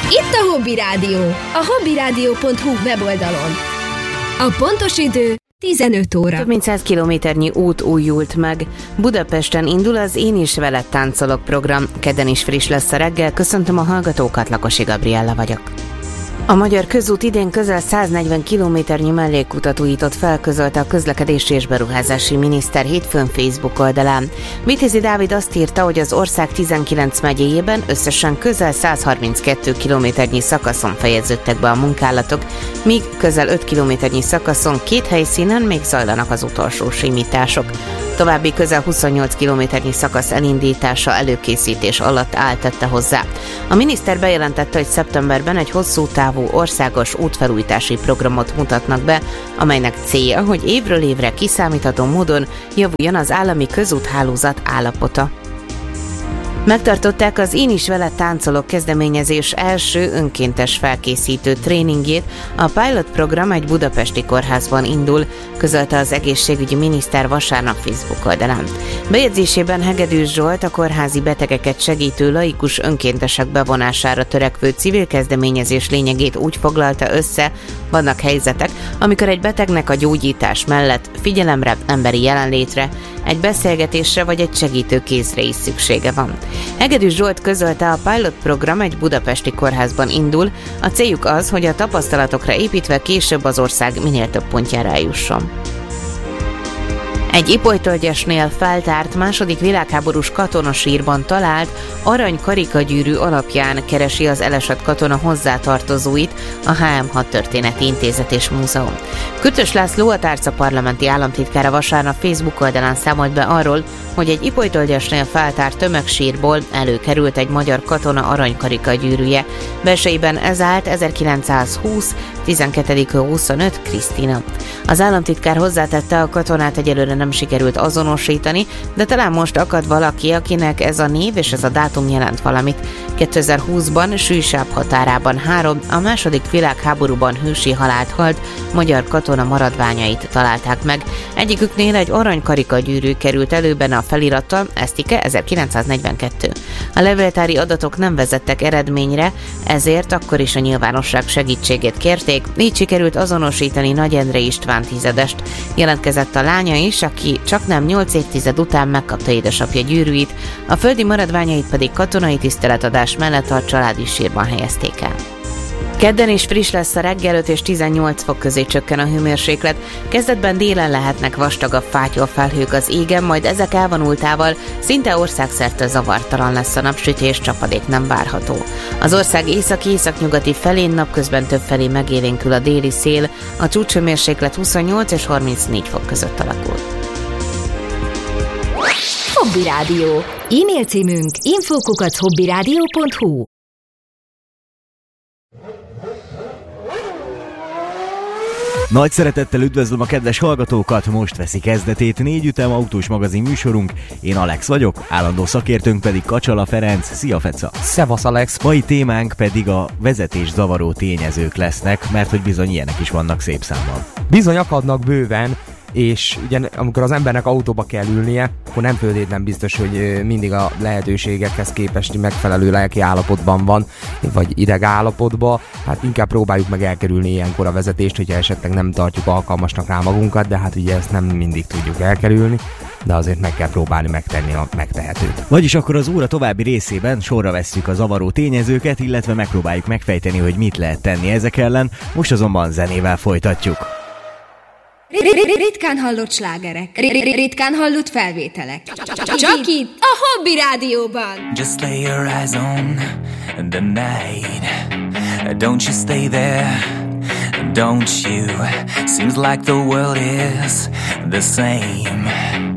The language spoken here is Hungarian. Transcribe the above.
Itt a Hobby Rádió, a hobbyradio.hu weboldalon. A pontos idő 15 óra. Több mint 100 kilométernyi út újult meg. Budapesten indul az Én is veled táncolok program. Kedden is friss lesz a reggel. Köszöntöm a hallgatókat, Lakosi Gabriella vagyok. A Magyar Közút idén közel 140 kilométernyi mellékutat újított fel, közölte a közlekedési és beruházási miniszter hétfőn Facebook oldalán. Vitézi Dávid azt írta, hogy az ország 19 megyéjében összesen közel 132 kilométernyi szakaszon fejeződtek be a munkálatok, míg közel 5 kilométernyi szakaszon 2 helyszínen még zajlanak az utolsó simítások. További közel 28 kilométernyi szakasz elindítása előkészítés alatt áll, tette hozzá. A miniszter bejelentette, hogy szeptemberben egy hosszú távú országos útfelújítási programot mutatnak be, amelynek célja, hogy évről évre kiszámítható módon javuljon az állami közúthálózat állapota. Megtartották az Én is veled táncolok kezdeményezés első önkéntes felkészítő tréningjét. A pilot program egy budapesti kórházban indul, közölte az egészségügyi miniszter vasárnap Facebook oldalán. Bejegyzésében Hegedűs Zsolt a kórházi betegeket segítő laikus önkéntesek bevonására törekvő civil kezdeményezés lényegét úgy foglalta össze: vannak helyzetek, amikor egy betegnek a gyógyítás mellett figyelemre, emberi jelenlétre, egy beszélgetésre vagy egy segítő kézre is szüksége van. Hegedűs Zsolt közölte, a pilot program egy budapesti kórházban indul. A céljuk az, hogy a tapasztalatokra építve később az ország minél több pontjára eljusson. Egy ipolytölgyesnél feltárt második világháborús katonasírban talált arany karikagyűrű alapján keresi az elesett katona hozzátartozóit a HM6 Történeti Intézet és Múzeum. Kötös László, a tárca parlamenti államtitkára vasárnap Facebook oldalán számolt be arról, hogy egy ipolytölgyesnél feltárt tömegsírból előkerült egy magyar katona aranykarikagyűrűje. Belsejében ez állt 1920. 12.25. Krisztina. Az államtitkár hozzátette, a katonát egyelőre nem sikerült azonosítani, de talán most akad valaki, akinek ez a név és ez a dátum jelent valamit. 2020-ban Sűjsáb határában 3 a második világháborúban hősi halált halt magyar katona maradványait találták meg. Egyiküknél egy aranykarikagyűrű került elő, benne a felirattal Esztike 1942. A levéltári adatok nem vezettek eredményre, ezért akkor is a nyilvánosság segítségét kérték. Így sikerült azonosítani Nagy Endre István tizedest. Jelentkezett a lánya is, aki csaknem 8 évtized után megkapta édesapja gyűrűit, a földi maradványait pedig katonai tiszteletadás mellett a családi sírban helyezték el. Kedden is friss lesz a reggel, 5 és 18 fok közé csökken a hőmérséklet. Kezdetben délen lehetnek vastagabb fátyolfelhők az égen, majd ezek elvonultával szinte országszerte zavartalan lesz a napsütés, csapadék nem várható. Az ország északi-északnyugati felén napközben többfelé megélénkül a déli szél, a csúcshőmérséklet 28 és 34 fok között alakul. Hobby Rádió. E-mail címünk info@hobbyradio.hu. Nagy szeretettel üdvözlöm a kedves hallgatókat, most veszi kezdetét 4 ütem autós magazin műsorunk. Én Alex vagyok, állandó szakértőnk pedig Kacsala Ferenc. Szia, Feca! Szevasz, Alex! Mai témánk pedig a vezetés zavaró tényezők lesznek, mert hogy bizony ilyenek is vannak szép számban. Bizony akadnak bőven, és ugye amikor az embernek autóba kell ülnie, akkor nem föltétlen biztos, hogy mindig a lehetőségekhez képest megfelelő lelki állapotban van, vagy ideg állapotban. Hát inkább próbáljuk meg elkerülni ilyenkor a vezetést, hogyha esetleg nem tartjuk alkalmasnak rá magunkat, de hát ugye ezt nem mindig tudjuk elkerülni, de azért meg kell próbálni megtenni a megtehetőt. Vagyis akkor az óra további részében sorra vesszük a zavaró tényezőket, illetve megpróbáljuk megfejteni, hogy mit lehet tenni ezek ellen. Most azonban zenével folytatjuk. Ritkán hallott slágerek, ritkán hallott felvételek. Csak itt a Hobby Rádióban. Just lay your eyes on the night. Don't you stay there, don't you? Seems like the world is the same.